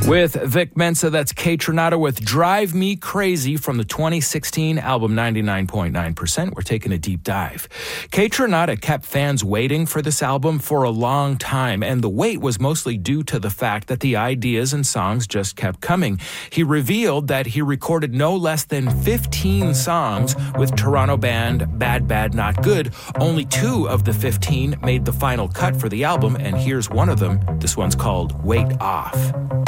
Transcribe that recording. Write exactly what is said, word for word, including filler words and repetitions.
With Vic Mensa, that's Kaytranada with Drive Me Crazy from the twenty sixteen album ninety-nine point nine percent. We're taking a deep dive. Kaytranada kept fans waiting for this album for a long time, and the wait was mostly due to the fact that the ideas and songs just kept coming. He revealed that he recorded no less than fifteen songs with Toronto band Bad Bad Not Good. Only two of the fifteen made the final cut for the album, and here's one of them. This one's called Weight Off.